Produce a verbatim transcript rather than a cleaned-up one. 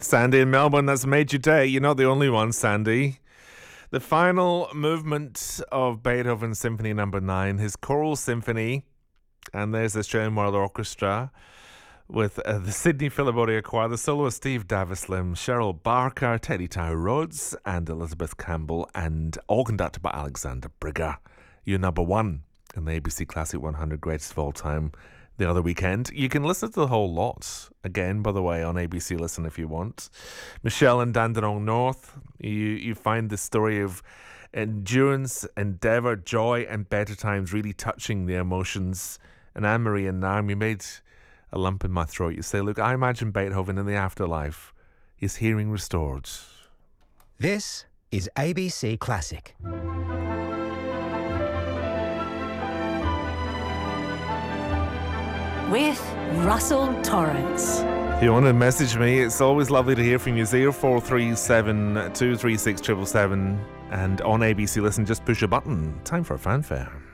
Sandy in Melbourne, that's made your day. You're not the only one, Sandy. The final movement of Beethoven's Symphony Number Nine, his choral symphony, and there's the Australian World Orchestra with uh, the Sydney Philharmonia Choir, the soloist Steve Davislim, Cheryl Barker, Teddy Tao Rhodes, and Elizabeth Campbell, and all conducted by Alexander Brigger. You're number one in the A B C Classic one hundred Greatest of All Time the other weekend. You can listen to the whole lot again, by the way, on A B C Listen if you want. Michelle in Dandenong North, you, you find the story of endurance, endeavour, joy, and better times really touching the emotions. And Anne-Marie and Narm, you made a lump in my throat. You say, look, I imagine Beethoven in the afterlife, his hearing restored. This is A B C Classic. With Russell Torrance. If you want to message me, it's always lovely to hear from you. zero four three seven, two three six, seven seven seven. And on A B C Listen, just push a button. Time for a fanfare.